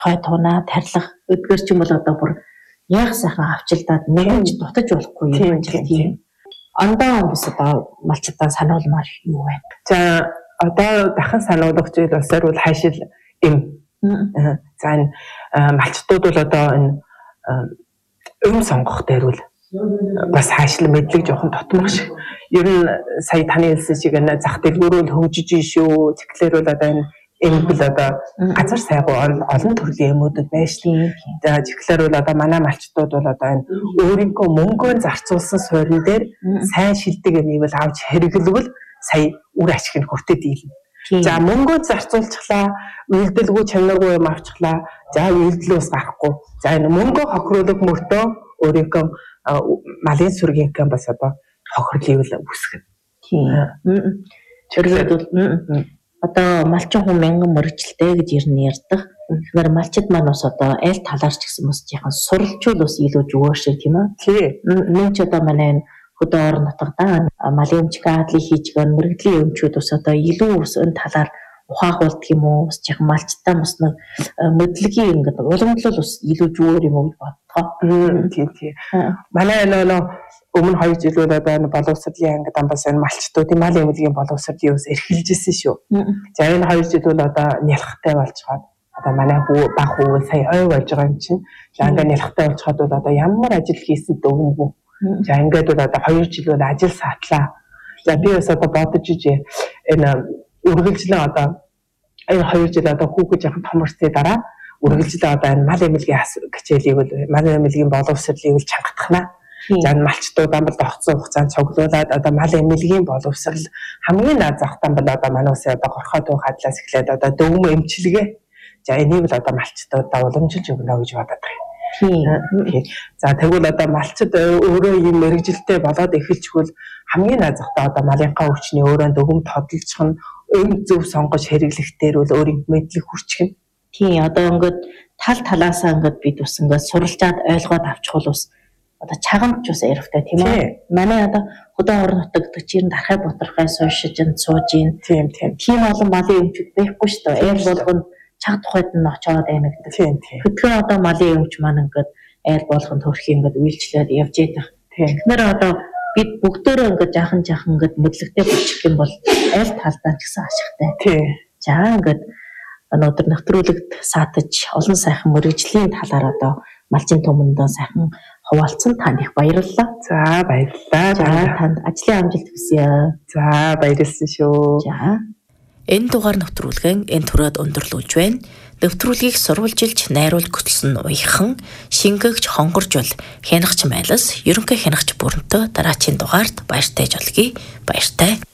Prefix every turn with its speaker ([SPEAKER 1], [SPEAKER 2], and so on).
[SPEAKER 1] той тунаа тарилах өдгөөс ч юм бол одоо бүр яг сайхан авчилдаад нэгж дутаж болохгүй юм тийм. Ондоо хүмүүс одоо малчдаа сануулмаар юу вэ?
[SPEAKER 2] За одоо дахин сануулгах зүйл болсоор бол хайшил эм. За энэ малчдууд бол одоо энэ сонгох дээр бол бас хайшил мэдлэг жоохон тотмох шиг. Ер нь сая таны хэлсэн шиг зах дэлгүүрөөр хөгжиж шүү. Тэгэхээр бол одоо энэ эмбэл одоо газар сайгүй олон төрлийн эмүүдүүд байж тийм. За тэгэхээр бол одоо манай малчдууд бол одоо энэ өөрийнхөө мөнгөөр зарцуулсан суурин дээр сайн шилдэг эмийг бол авч хэрэглэвэл сая үр ашиг нь хүртээд ийлнэ. За мөнгөө зарцуулчихлаа, үйлдэлгүй чанаргүй юм авчихлаа. За үйлдэлээс гарахгүй. За энэ мөнгөө хохируулах мөртөө өөрийнхөө малын сүргийн бас одоо хохирлыг үүсгэнэ.
[SPEAKER 1] Тийм. Тэргээд бол одоо малчин хүн мянган мөрөгчлөлтэй гэж ярьдаг. Тэгэхээр малчид маань бас одоо аль талаарч гэсэн бас яхан суралцуул бас илүү зүгээр шиг тийм үү?
[SPEAKER 2] Тийм.
[SPEAKER 1] Нэг ч одоо манай хөдөө орон нутгад малын өмчг аадлыг хийж гэн мэрэгдлийн өмчүүд бас одоо илүү ус энэ талаар ухаахуулдаг юм уу? Бас яхан малчтаа бас нэг мэдлэгийн ингээд уламжлал бас илүү зүгээр юм уу гэж бодтоо.
[SPEAKER 2] Тийм. Манай өмнө 2 жил бол одоо боловсролын ангид бас энэ малчтуудын мал эмнэлгийн боловсролын ус эрхэлжсэн шүү. За энэ 2 жил бол одоо нялхтай болж байгаа. Одоо манай баг хүү сая ой болж байгаа юм чинь. За ингээд нялхтай болчиход бол одоо ямар ажил хийсэн дөвгөө. За ингээд бол одоо 2 жил бол ажил саатлаа. За би бас одоо бодож ижээ энэ үргэлжлэн одоо энэ 2 жил одоо хүүхэд яхан томорсны дараа үргэлжлэн одоо энэ мал эмнэлгийн хичээлийг бол мал эмнэлгийн боловсролыг бол чангатахнаа. За малчдуудаа бол огцсон хугацаанд цуглуулад одоо мал эмнэлгийн боловсрол хамгийн наад захтан бол одоо манай улсын одоо горхоо дуу хадлаас эхлээд одоо дөвөм эмчилгээ. За энийг бол одоо малчдуудаа уламжилж өгнө гэж бодоод байна. Тийм. За тэгвэл одоо малчд өөрөө ийм мэрэгжилтэй болоод эхэлчихвэл хамгийн наад захтаа одоо малынхаа өвчний өөрөө дөвөм тодолцох нь зөв сонгож хэрэглэх дээр бол өөрийн мэдлэг хүрчихнэ.
[SPEAKER 1] Тийм. Одоо ингээд тал талаасаа ингээд бид бас ингээд суралцаад ойлгоод авчихвал бас одоо чагамч ус ярихтай тийм ээ. Манай одоо хөдөө орон нутаг гэдэг чинь дархай боторхой суушиж сууж ийн. Тийм олон малын өмчүүд байхгүй шүү дээ. Айл болгонд чаг тухайд нь очоод байна гэдэг. Хөдгөө одоо малын өмч маань ингээд айл болгонд хөрх ингээд үйлчлээд явж идэх. Тэгэхээр одоо бид бүгдөө ингээд жаахан ингээд мэдлэгтэй болчих юм бол айл талдаа ч гэсэн ашигтай. За ингээд өнөөдөр нэвтрүүлэгт саатаж олон сайхан мэрэгжлийн талаар одоо малчин түмэндээ сайхан хуваалцсан танд их баярлалаа.
[SPEAKER 2] За баярлалаа.
[SPEAKER 1] За танд ажлын амжилт хүсье.
[SPEAKER 2] За баярлалаа шүү.
[SPEAKER 1] За энэ дугаар нэвтрүүлгэн энэ төрөд өндөрлүүлж байна. Нэвтрүүлгийг сурвалжилж найруулж хөтлсөн уяхан шингэгч хонгоржул хянагч майлас ерөнхий хянагч бүрэнтөө дараачийн дугаард баяртай олгий. Баяртай.